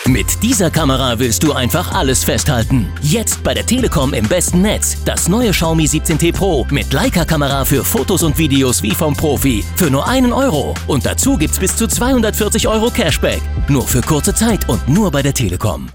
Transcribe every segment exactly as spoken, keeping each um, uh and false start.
Mit dieser Kamera willst du einfach alles festhalten. Jetzt bei der Telekom im besten Netz. Das neue Xiaomi siebzehn T Pro mit Leica-Kamera für Fotos und Videos wie vom Profi. Für nur einen Euro. Und dazu gibt's bis zu zweihundertvierzig Euro Cashback. Nur für kurze Zeit und nur bei der Telekom.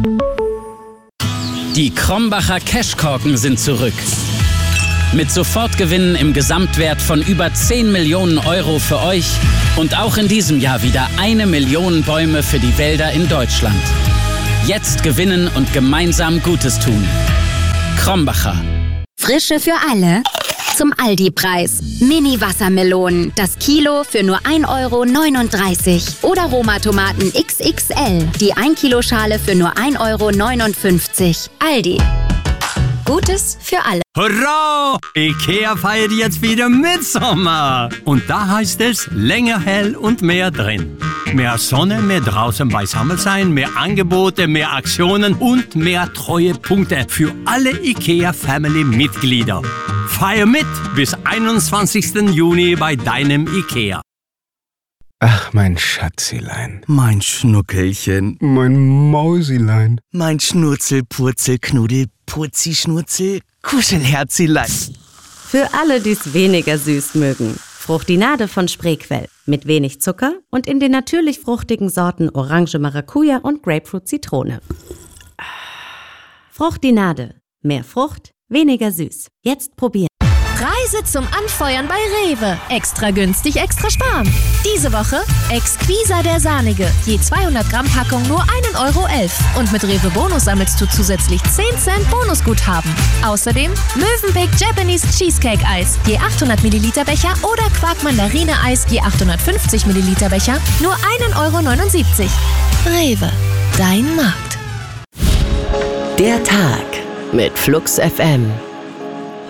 Die Krombacher Cashkorken sind zurück. Mit Sofortgewinnen im Gesamtwert von über zehn Millionen Euro für euch und auch in diesem Jahr wieder eine Million Bäume für die Wälder in Deutschland. Jetzt gewinnen und gemeinsam Gutes tun. Krombacher. Frische für alle. Zum Aldi-Preis. Mini-Wassermelonen. Das Kilo für nur ein Euro neununddreißig. Oder Roma-Tomaten X X L. Die ein Kilo Schale für nur ein Euro neunundfünfzig. Aldi. Gutes für alle. Hurra! IKEA feiert jetzt wieder Mitsommer. Und da heißt es länger hell und mehr drin. Mehr Sonne, mehr draußen beisammen sein, mehr Angebote, mehr Aktionen und mehr Treuepunkte für alle IKEA-Family-Mitglieder. Feier mit bis einundzwanzigsten Juni bei deinem IKEA. Ach, mein Schatzilein. Mein Schnuckelchen. Mein Mausilein. Mein Schnurzel, Purzel, Knuddel, Purzi, Schnurzel, Kuschelherzilein. Für alle, die es weniger süß mögen. Fruchtinade von Spreequell. Mit wenig Zucker und in den natürlich fruchtigen Sorten Orange, Maracuja und Grapefruit, Zitrone. Fruchtinade. Mehr Frucht, weniger süß. Jetzt probieren. Preise zum Anfeuern bei Rewe. Extra günstig, extra sparen. Diese Woche Exquisa der Sahnige. Je zweihundert Gramm Packung nur ein Euro elf. Und mit Rewe Bonus sammelst du zusätzlich zehn Cent Bonusguthaben. Außerdem Mövenpick Japanese Cheesecake Eis. Je achthundert Milliliter Becher oder Quark Mandarine Eis. Je achthundertfünfzig Milliliter Becher. Nur ein Euro neunundsiebzig. Rewe. Dein Markt. Der Tag mit Flux F M.